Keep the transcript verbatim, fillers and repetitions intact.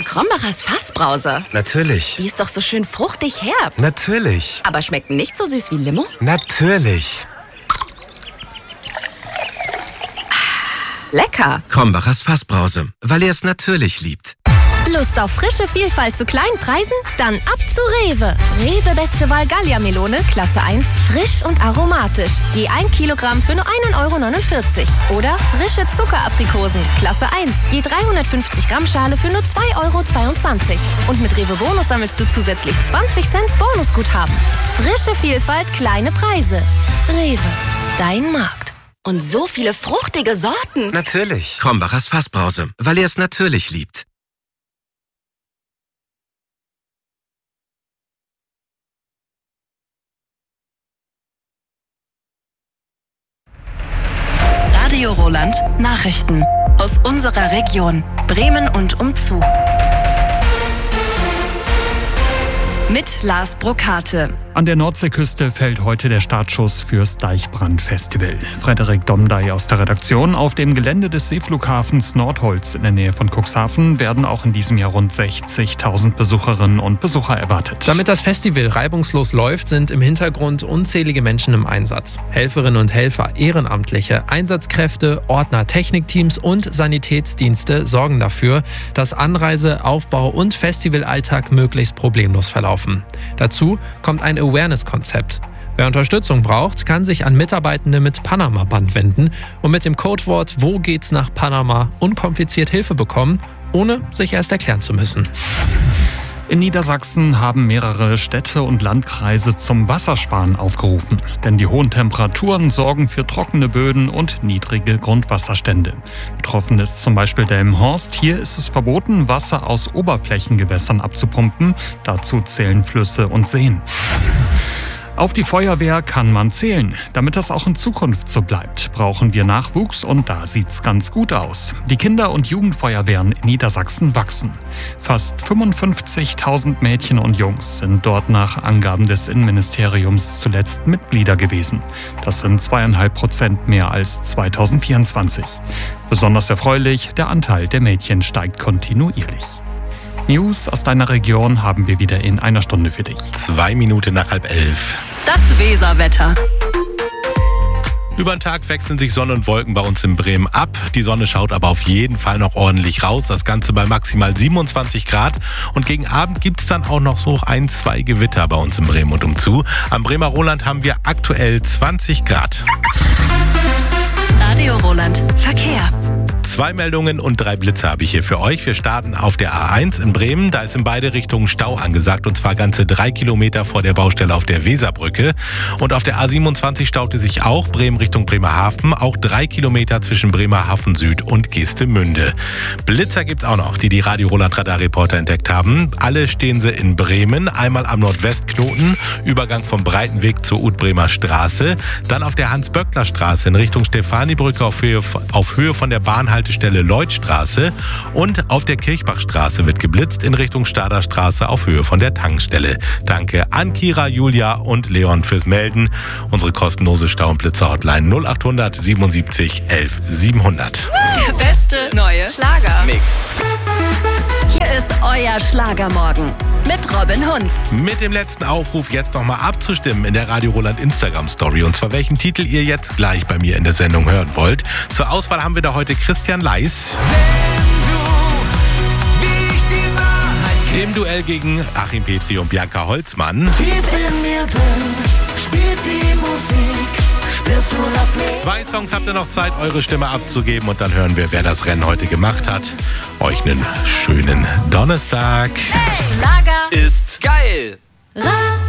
Papa, Krombacher's Fassbrause. Natürlich. Die ist doch so schön fruchtig herb. Natürlich. Aber schmeckt nicht so süß wie Limo? Natürlich. Lecker. Krombacher's Fassbrause, weil er es natürlich liebt. Lust auf frische Vielfalt zu kleinen Preisen? Dann ab zu Rewe. Rewe Beste Wahl Gallia-Melone, Klasse eins, frisch und aromatisch. Je ein Kilogramm für nur ein Euro neunundvierzig. Oder frische Zuckeraprikosen, Klasse eins, je dreihundertfünfzig Gramm Schale für nur zwei Euro zweiundzwanzig. Und mit Rewe Bonus sammelst du zusätzlich zwanzig Cent Bonusguthaben. Frische Vielfalt, kleine Preise. Rewe, dein Markt. Und so viele fruchtige Sorten. Natürlich. Krombacher's Fassbrause, weil er es natürlich liebt. Radio Roland Nachrichten aus unserer Region Bremen und umzu. Mit Lars Brokate. An der Nordseeküste fällt heute der Startschuss fürs Deichbrand-Festival. Frederik Domdey aus der Redaktion. Auf dem Gelände des Seeflughafens Nordholz in der Nähe von Cuxhaven werden auch in diesem Jahr rund sechzigtausend Besucherinnen und Besucher erwartet. Damit das Festival reibungslos läuft, sind im Hintergrund unzählige Menschen im Einsatz. Helferinnen und Helfer, Ehrenamtliche, Einsatzkräfte, Ordner, Technikteams und Sanitätsdienste sorgen dafür, dass Anreise, Aufbau und Festivalalltag möglichst problemlos verlaufen. Dazu kommt ein Awareness-Konzept. Wer Unterstützung braucht, kann sich an Mitarbeitende mit Panama-Band wenden und mit dem Codewort Wo geht's nach Panama unkompliziert Hilfe bekommen, ohne sich erst erklären zu müssen. In Niedersachsen haben mehrere Städte und Landkreise zum Wassersparen aufgerufen. Denn die hohen Temperaturen sorgen für trockene Böden und niedrige Grundwasserstände. Betroffen ist zum Beispiel Delmenhorst. Hier ist es verboten, Wasser aus Oberflächengewässern abzupumpen. Dazu zählen Flüsse und Seen. Auf die Feuerwehr kann man zählen. Damit das auch in Zukunft so bleibt, brauchen wir Nachwuchs und da sieht's ganz gut aus. Die Kinder- und Jugendfeuerwehren in Niedersachsen wachsen. Fast fünfundfünfzigtausend Mädchen und Jungs sind dort nach Angaben des Innenministeriums zuletzt Mitglieder gewesen. Das sind zweieinhalb Prozent mehr als zweitausendvierundzwanzig. Besonders erfreulich, der Anteil der Mädchen steigt kontinuierlich. News aus deiner Region haben wir wieder in einer Stunde für dich. Zwei Minuten nach halb elf. Das Weserwetter. Über den Tag wechseln sich Sonne und Wolken bei uns in Bremen ab. Die Sonne schaut aber auf jeden Fall noch ordentlich raus. Das Ganze bei maximal siebenundzwanzig Grad. Und gegen Abend gibt es dann auch noch so ein, zwei Gewitter bei uns in Bremen und umzu. Am Bremer Roland haben wir aktuell zwanzig Grad. Radio Roland Verkehr. Zwei Meldungen und drei Blitze habe ich hier für euch. Wir starten auf der A eins in Bremen. Da ist in beide Richtungen Stau angesagt und zwar ganze drei Kilometer vor der Baustelle auf der Weserbrücke. Und auf der A siebenundzwanzig staute sich auch Bremen Richtung Bremerhaven. Auch drei Kilometer zwischen Bremerhaven Süd und Geestemünde. Blitzer gibt's auch noch, die die Radio Roland Radarreporter entdeckt haben. Alle stehen sie in Bremen. Einmal am Nordwestknoten, Übergang vom Breitenweg zur Utbremer Straße. Dann auf der Hans-Böckler-Straße in Richtung Stefanibrücke auf Höhe, auf Höhe von der Bahnhaltestelle Lloydstraße und auf der Kirchbachstraße wird geblitzt in Richtung Staderstraße auf Höhe von der Tankstelle. Danke an Kira, Julia und Leon fürs Melden. Unsere kostenlose Stau- und Blitzer-Hotline null achthundert siebenundsiebzig elf siebenhundert. Der beste neue Schlager. Mix. Hier ist euer Schlagermorgen mit Robin Hunz. Mit dem letzten Aufruf jetzt nochmal abzustimmen in der Radio Roland Instagram Story. Und zwar welchen Titel ihr jetzt gleich bei mir in der Sendung hören wollt. Zur Auswahl haben wir da heute Christian Leis. Im Duell gegen Achim Petri und Bianca Holzmann. Zwei Songs habt ihr noch Zeit, eure Stimme abzugeben und dann hören wir, wer das Rennen heute gemacht hat. Euch einen schönen Donnerstag. Hey, Schlager ist geil. Radio